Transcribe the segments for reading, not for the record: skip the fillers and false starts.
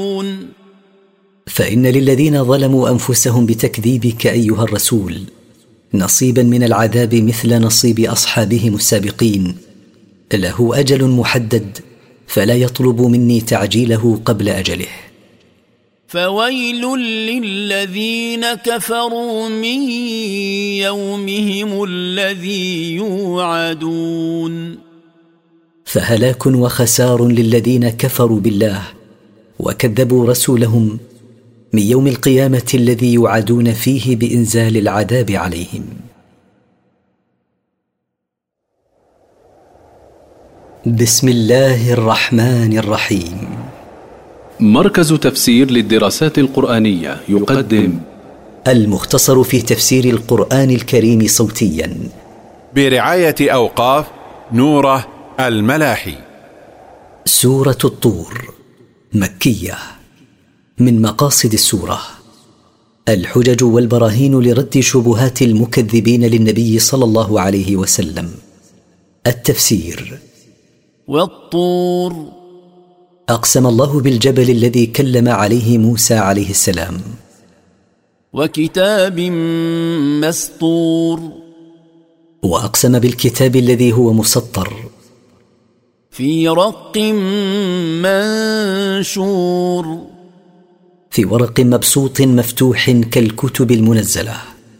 فإن للذين ظلموا أنفسهم بتكذيبك أيها الرسول نصيبا من العذاب مثل نصيب أصحابهم السابقين، له أجل محدد فلا يطلب مني تعجيله قبل أجله. فويل للذين كفروا من يومهم الذي يوعدون. فهلاك وخسار للذين كفروا بالله وكذبوا رسولهم من يوم القيامة الذي يوعدون فيه بإنزال العذاب عليهم. بسم الله الرحمن الرحيم. مركز تفسير للدراسات القرآنية يقدم المختصر في تفسير القرآن الكريم صوتيا برعاية أوقاف نوره الملاحي. سورة الطور مكية. من مقاصد السورة الحجج والبراهين لرد شبهات المكذبين للنبي صلى الله عليه وسلم. التفسير. والطور، أقسم الله بالجبل الذي كلم عليه موسى عليه السلام. وكتاب مسطور، وأقسم بالكتاب الذي هو مسطر. في رق منشور، في ورق مبسوط مفتوح كالكتب المنزلة.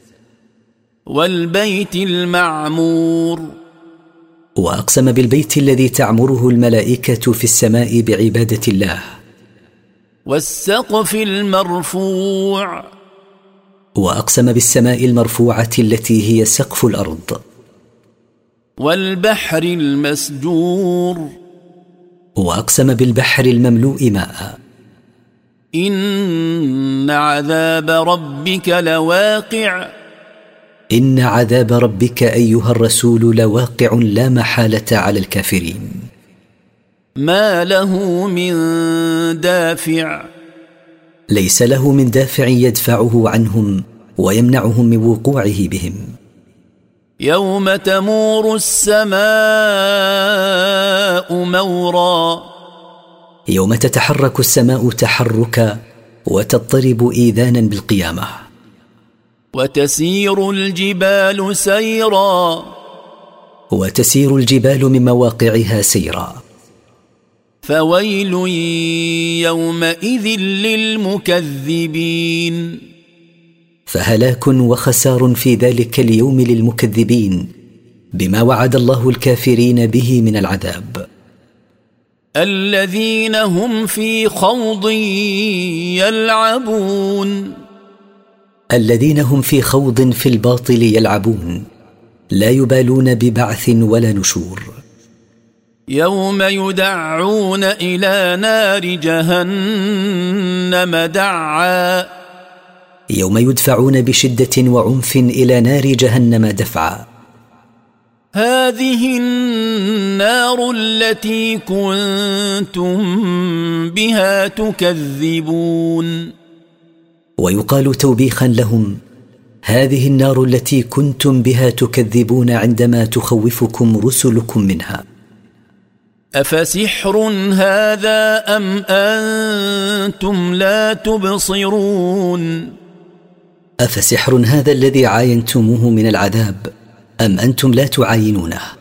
والبيت المعمور، وأقسم بالبيت الذي تعمره الملائكة في السماء بعبادة الله. والسقف المرفوع، وأقسم بالسماء المرفوعة التي هي سقف الأرض. والبحر المسجور، وأقسم بالبحر المملوء ماء. إن عذاب ربك لواقع، إن عذاب ربك أيها الرسول لواقع لا محالة على الكافرين. ما له من دافع، ليس له من دافع يدفعه عنهم ويمنعهم من وقوعه بهم. يوم تمور السماء مورا، يوم تتحرك السماء تحركا وتضطرب إيذانا بالقيامة. وتسير الجبال سيرا، وتسير الجبال من مواقعها سيرا. فويل يومئذ للمكذبين. فهلاك وخسار في ذلك اليوم للمكذبين بما وعد الله الكافرين به من العذاب. الذين هم في خوض يلعبون، الذين هم في خوض في الباطل يلعبون لا يبالون ببعث ولا نشور. يوم يدعون إلى نار جهنم دعا، يوم يدفعون بشدة وعنف إلى نار جهنم دفعا. هذه النار التي كنتم بها تكذبون. ويقال توبيخا لهم: هذه النار التي كنتم بها تكذبون عندما تخوفكم رسلكم منها. أفسحر هذا أم أنتم لا تبصرون. أفسحر هذا الذي عاينتموه من العذاب أم أنتم لا تعاينونه؟